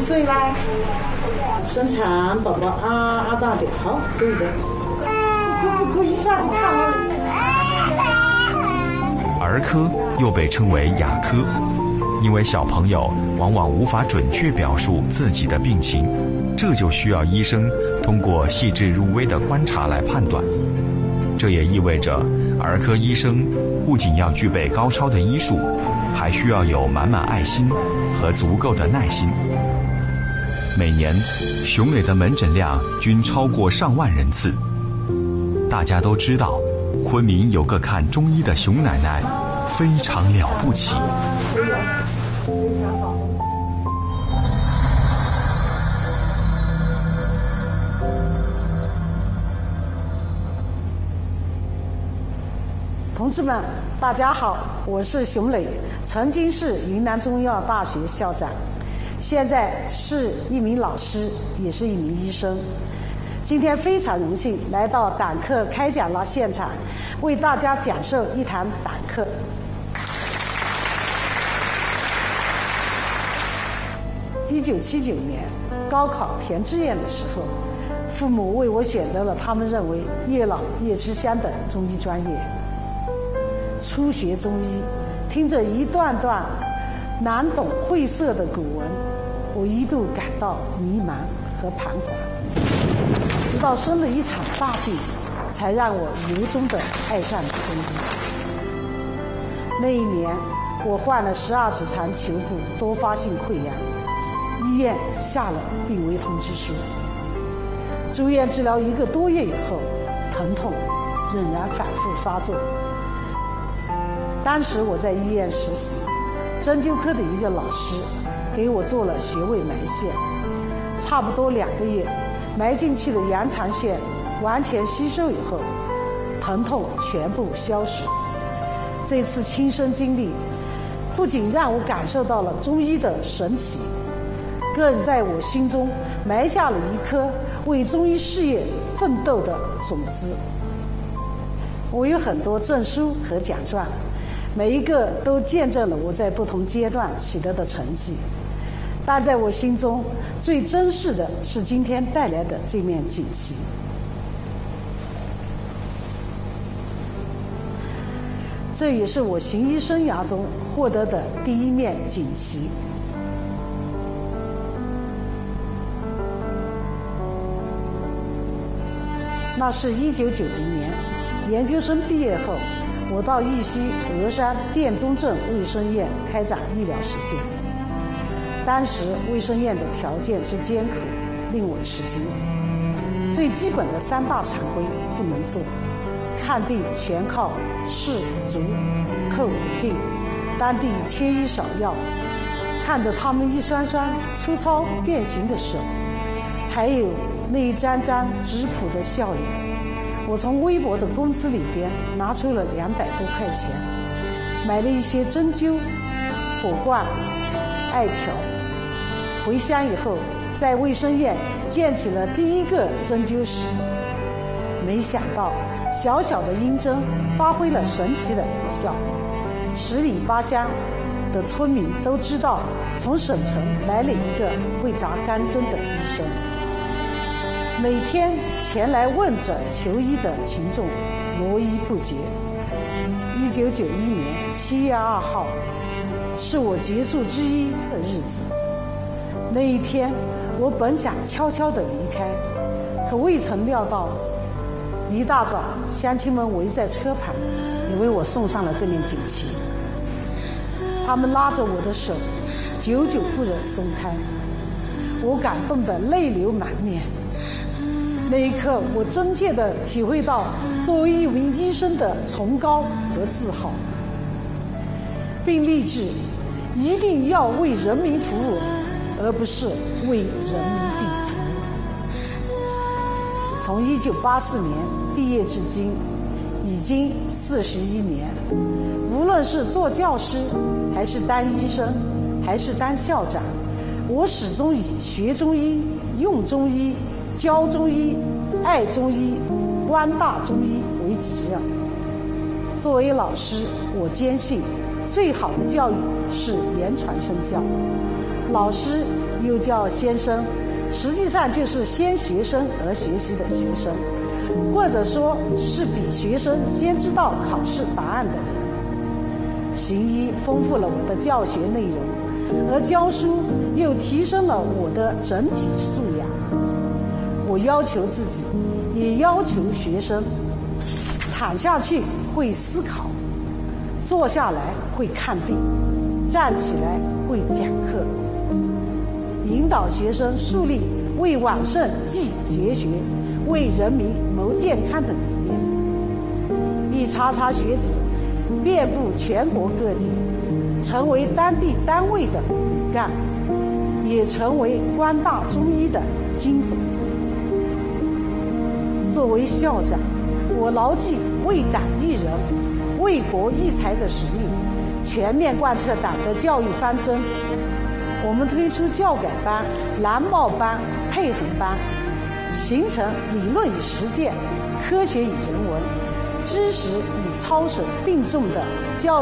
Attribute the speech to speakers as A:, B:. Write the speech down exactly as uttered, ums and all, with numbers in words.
A: 岁啦？生产宝宝啊啊大点，好，可以的。不不不，一下子看完。
B: 儿科又被称为哑科，因为小朋友往往无法准确表述自己的病情，这就需要医生通过细致入微的观察来判断。这也意味着儿科医生不仅要具备高超的医术，还需要有满满爱心和足够的耐心。每年熊磊的门诊量均超过上万人次。大家都知道，昆明有个看中医的熊奶奶非常了不起。
C: 同志们，大家好，我是熊磊，曾经是云南中医药大学校长，现在是一名老师，也是一名医生。今天非常荣幸来到胆课开讲了现场，为大家讲授一堂胆课。一九七九年高考填志愿的时候，父母为我选择了他们认为越老越吃香的中医专业。初学中医，听着一段段难懂晦涩的古文，我一度感到迷茫和彷徨。直到生了一场大病，才让我由衷地爱上了中医。那一年，我患了十二指肠球部多发性溃疡，医院下了病危通知书。住院治疗一个多月以后，疼痛仍然反复发作。当时我在医院实习，针灸科的一个老师给我做了穴位埋线，差不多两个月，埋进去的羊肠线完全吸收以后，疼痛全部消失。这次亲身经历，不仅让我感受到了中医的神奇，更在我心中埋下了一颗为中医事业奋斗的种子。我有很多证书和奖状，每一个都见证了我在不同阶段取得的成绩，但在我心中最珍视的是今天带来的这面锦旗。这也是我行医生涯中获得的第一面锦旗。那是一九九零年，研究生毕业后，我到义溪峨山店中镇卫生院开展医疗实践。当时卫生院的条件之艰苦令我吃惊，最基本的三大常规不能做，看病全靠视足叩听，当地缺医少药，看着他们一双双粗糙变形的手，还有那一张张质朴的笑脸，我从微薄的工资里边拿出了两百多块钱，买了一些针灸、火罐、艾条。回乡以后，在卫生院建起了第一个针灸室。没想到，小小的阴针发挥了神奇的疗效。十里八乡的村民都知道，从省城来了一个会扎钢针的医生。每天前来问诊求医的群众络绎不绝。一九九一年七月二号，是我结束之医的日子。那一天，我本想悄悄地离开，可未曾料到，一大早乡亲们围在车旁，也为我送上了这面锦旗。他们拉着我的手，久久不忍松开，我感动得泪流满面。那一刻，我真切地体会到作为一名医生的崇高和自豪，并立志一定要为人民服务，而不是为人民币服务。从一九八四年毕业至今，已经四十一年。无论是做教师，还是当医生，还是当校长，我始终以学中医、用中医、教中医、爱中医、观大中医为己任。作为老师，我坚信最好的教育是言传身教。老师又叫先生，实际上就是先学生而学习的学生，或者说是比学生先知道考试答案的人。行医丰富了我的教学内容，而教书又提升了我的整体素养。我要求自己，也要求学生，躺下去会思考，坐下来会看病，站起来会讲课，引导学生树立为往圣继绝学、为人民谋健康的理念。一茬茬学子遍布全国各地，成为当地单位的骨干，也成为官大中医的金种子。作为校长，我牢记为党育人、为国育才的使命，全面贯彻党的教育方针。我们推出教改班、蓝帽班、配合班，形成理论与实践、科学与人文、知识与操守并重的教育